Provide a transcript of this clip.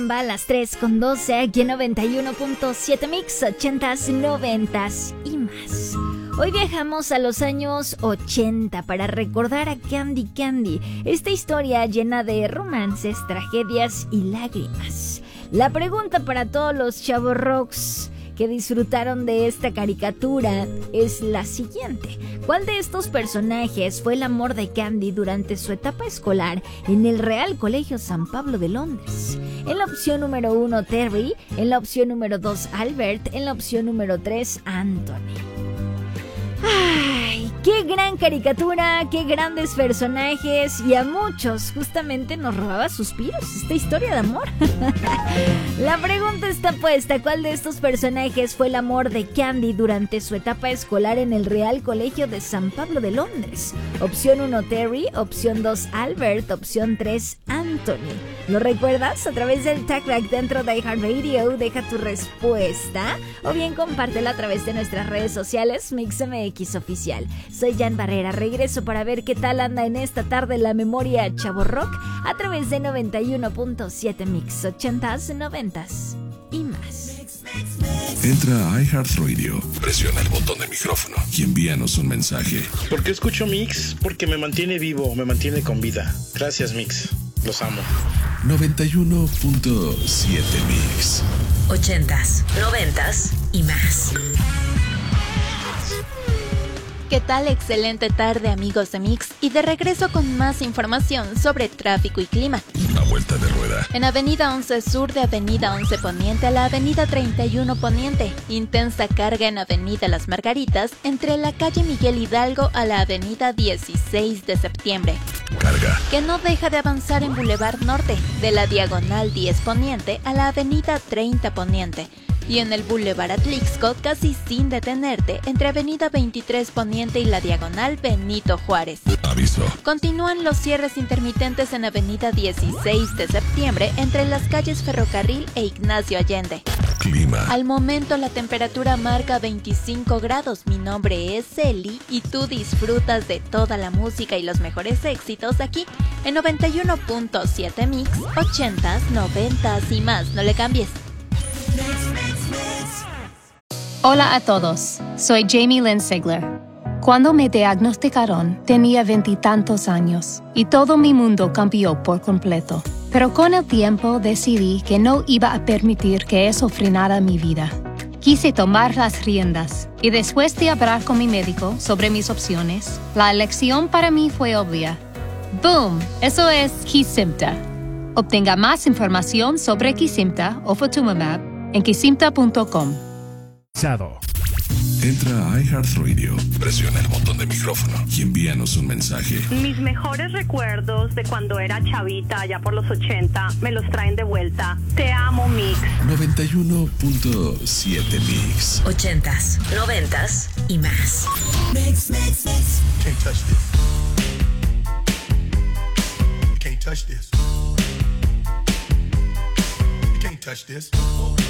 Va a las 3:12 aquí en 91.7 Mix, 80s, 90s y más. Hoy viajamos a los años 80 para recordar a Candy Candy, esta historia llena de romances, tragedias y lágrimas. La pregunta para todos los chavorrocks que disfrutaron de esta caricatura es la siguiente: ¿cuál de estos personajes fue el amor de Candy durante su etapa escolar en el Real Colegio San Pablo de Londres? En la opción número 1, Terry; en la opción número 2, Albert; en la opción número 3, Anthony. ¡Ay! ¡Qué gran caricatura! ¡Qué grandes personajes! Y a muchos justamente nos robaba suspiros esta historia de amor. La pregunta está puesta: ¿cuál de estos personajes fue el amor de Candy durante su etapa escolar en el Real Colegio de San Pablo de Londres? Opción 1, Terry; opción 2, Albert; opción 3, Anthony. ¿Lo recuerdas? A través del tagback dentro de iHeartRadio, deja tu respuesta o bien compártela a través de nuestras redes sociales MixMX Oficial. Soy Jan Barrera, regreso para ver qué tal anda en esta tarde la memoria chavorrock a través de 91.7 Mix, 80s, 90s y más. Entra a iHeartRadio, presiona el botón de micrófono y envíanos un mensaje. ¿Por qué escucho Mix? Porque me mantiene vivo, me mantiene con vida. Gracias, Mix. Los amo. 91.7 Mix. 80s, 90s y más. ¿Qué tal? Excelente tarde, amigos de Mix, y de regreso con más información sobre tráfico y clima. Una vuelta de rueda. En Avenida 11 Sur de Avenida 11 Poniente a la Avenida 31 Poniente. Intensa carga en Avenida Las Margaritas entre la calle Miguel Hidalgo a la Avenida 16 de Septiembre. Carga. Que no deja de avanzar en Boulevard Norte, de la Diagonal 10 Poniente a la Avenida 30 Poniente. Y en el Boulevard Atlixco, casi sin detenerte, entre Avenida 23 Poniente y la Diagonal Benito Juárez. Aviso. Continúan los cierres intermitentes en Avenida 16 de Septiembre, entre las calles Ferrocarril e Ignacio Allende. Clima. Al momento la temperatura marca 25 grados. Mi nombre es Eli y tú disfrutas de toda la música y los mejores éxitos aquí en 91.7 Mix, 80s, 90s y más. No le cambies. Hola a todos, soy Jamie Lynn Sigler. Cuando me diagnosticaron, tenía 20 y tantos años y todo mi mundo cambió por completo. Pero con el tiempo decidí que no iba a permitir que eso frenara mi vida. Quise tomar las riendas y después de hablar con mi médico sobre mis opciones, la elección para mí fue obvia. ¡Boom! Eso es Kesimpta. Obtenga más información sobre Kesimpta o Ofatumumab en kesimpta.com. Entra a iHeartRadio, presiona el botón de micrófono y envíanos un mensaje. Mis mejores recuerdos de cuando era chavita, allá por los 80, me los traen de vuelta. Te amo, Mix. 91.7 Mix. 80s, 90s y más. Mix. Can't touch this. You can't touch this. You can't touch this.